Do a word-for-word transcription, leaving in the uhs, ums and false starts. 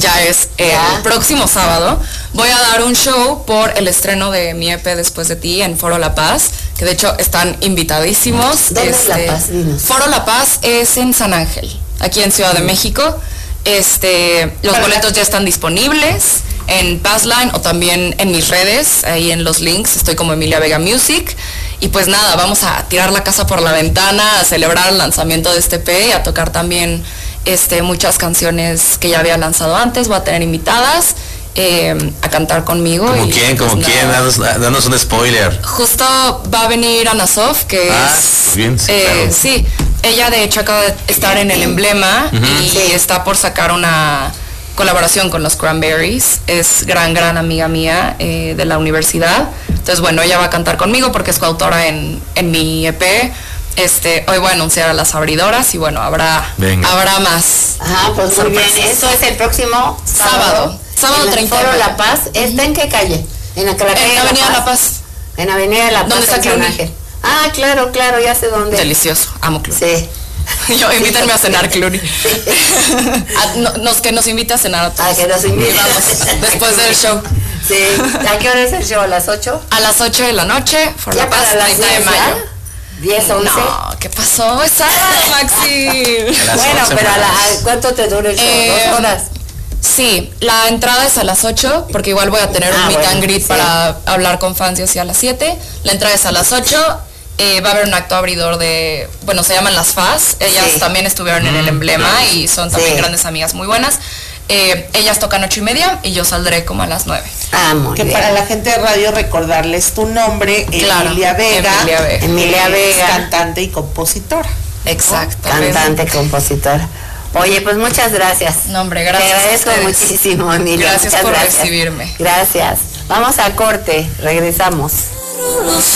ya es el Ya. próximo sábado. Voy a dar un show por el estreno de mi E P Después de ti en Foro La Paz, que de hecho están invitadísimos. ¿Dónde es La Paz? Dinos. Foro La Paz es en San Ángel, aquí en Ciudad de México. Este, los boletos ya están disponibles en Passline o también en mis redes, ahí en los links, estoy como Emilia Vega Music. Y pues nada, vamos a tirar la casa por la ventana, a celebrar el lanzamiento de este E P y a tocar también este, muchas canciones que ya había lanzado antes. Voy a tener invitadas eh, a cantar conmigo. ¿Como y, quién? pues, ¿Como nada. quién? Danos, danos un spoiler. Justo va a venir Ana Sof, que Ah, es... bien, sí, eh, claro. sí, ella de hecho acaba de estar en el Emblema y Sí. está por sacar una colaboración con los Cranberries. Es gran, gran amiga mía eh, de la universidad. Entonces, bueno, ella va a cantar conmigo porque es coautora en, en mi E P. Este, hoy voy a anunciar a las abridoras y bueno, habrá, Venga. habrá más. Ajá, pues muy bien. sorpresas. Eso es el próximo sábado. Sábado. Sábado en el treinta de Foro mayo. La Paz. ¿Está en qué calle? En la, la calle En Avenida La Paz. En Avenida La Paz. ¿Dónde está en San Clooney? Ángel. Ah, claro, claro, ya sé dónde. Delicioso, amo Clooney. Sí. Yo, invítenme a cenar, Clooney. A- no- nos, que nos invite a cenar a todos. A que nos inviten. Y vamos, después del show. Sí. ¿A qué hora es el show? ¿A las ocho? A las ocho de la noche, por ¿Ya La Paz, para las treinta de diez mayo. ya? ¿diez, once? No, ¿qué pasó? Es sábado, Maxi. Las Bueno, once pero a la, más. ¿a ¿cuánto te dura el show? Eh, ¿Dos horas? Sí, la entrada es a las ocho, porque igual voy a tener un Ah, meet bueno, and greet sí. para hablar con fans y así a las siete. La entrada es a las ocho. Eh, va a haber un acto abridor de, bueno, se llaman las F A S. Ellas Sí. también estuvieron en el Emblema y son también Sí. grandes amigas muy buenas. Eh, ellas tocan ocho y media y yo saldré como a las nueve. Ah, muy Que bien. para la gente de radio recordarles tu nombre, Claro, Emilia Vega. Emilia Vega. Emilia que es Vega. cantante y compositora. Exactamente. Cantante, compositora. Oye, pues muchas gracias. No, hombre, gracias Te a agradezco ustedes. muchísimo, Emilia. Gracias Muchas por gracias. recibirme. Gracias. Vamos a corte, regresamos.